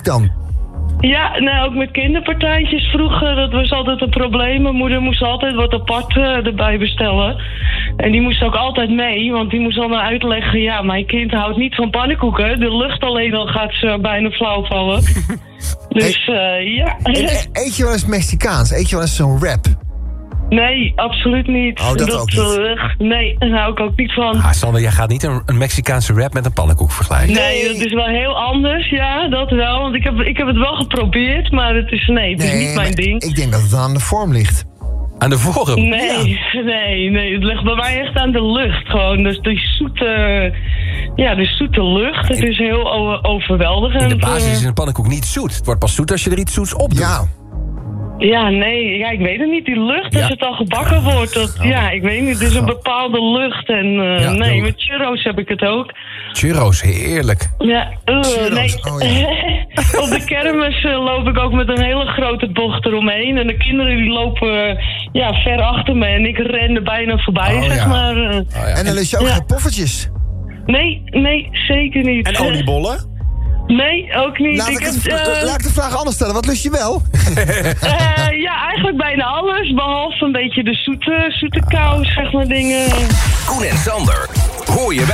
zoek dan? Ja, nou, ook met kinderpartijtjes vroeger, dat was altijd een probleem. Mijn moeder moest altijd wat apart erbij bestellen. En die moest ook altijd mee, want die moest dan uitleggen... ja, mijn kind houdt niet van pannenkoeken. De lucht alleen al gaat ze bijna flauw vallen. Dus, ja. Eet je wel eens Mexicaans? Eet je wel eens zo'n wrap? Nee, absoluut niet. Oh, dat ook niet? Nee, daar hou ik ook niet van. Sander, jij gaat niet een Mexicaanse wrap met een pannenkoek vergelijken. Nee, dat is wel heel anders, ja, dat wel. Want ik heb het wel geprobeerd, maar het is niet mijn ding. Ik denk dat het aan de vorm ligt. Aan de vorm? Nee, het ligt bij mij echt aan de lucht. Gewoon, dus die zoete lucht. Het is heel overweldigend. In de basis is een pannenkoek niet zoet. Het wordt pas zoet als je er iets zoets op doet. Ja. Ja, nee, ik weet het niet. Die lucht, als het al gebakken wordt, ik weet niet. Het is een bepaalde lucht. En met churros heb ik het ook. Churros, heerlijk. Ja, nee. Oh, ja. Op de kermis loop ik ook met een hele grote bocht eromheen. En de kinderen die lopen ver achter me. En ik ren er bijna voorbij, zeg maar. En dan lust je ook geen poffertjes? Nee, zeker niet. En oliebollen? Nee, ook niet. Laat ik de vraag anders stellen. Wat lust je wel? Ja, eigenlijk bijna alles. Behalve een beetje de zoete kou, zeg maar, dingen. Koen en Sander, hoor je bij